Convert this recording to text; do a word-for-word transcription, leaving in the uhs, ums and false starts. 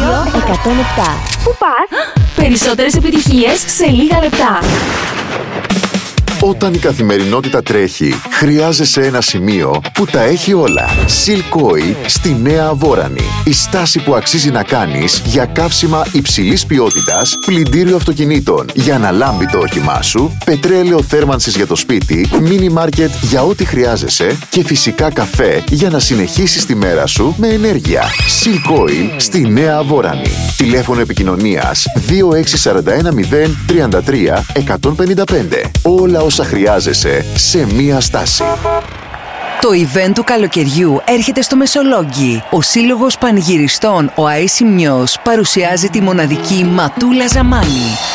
εκατόν επτά. Πού πας? Περισσότερες επιτυχίες σε λίγα λεπτά. Όταν η καθημερινότητα τρέχει, χρειάζεσαι ένα σημείο που τα έχει όλα. Silk-Oil στη Νέα Αβόρανη. Η στάση που αξίζει να κάνεις για καύσιμα υψηλής ποιότητας, πλυντήριο αυτοκινήτων για να λάμπει το όχημά σου, πετρέλαιο θέρμανσης για το σπίτι, μίνι μάρκετ για ό,τι χρειάζεσαι και φυσικά καφέ για να συνεχίσεις τη μέρα σου με ενέργεια. Silk-Oil στη Νέα Αβόρανη. Τηλέφωνο επικοινωνίας δύο έξι τέσσερα ένα μηδέν τρία τρία ένα πέντε πέντε. Όλα όσα χρειάζεσαι σε μία στάση. Το event του καλοκαιριού έρχεται στο Μεσολόγγι. Ο Σύλλογος Πανηγυριστών ο Αΐσιμνιος παρουσιάζει τη μοναδική Ματούλα Ζαμάνη.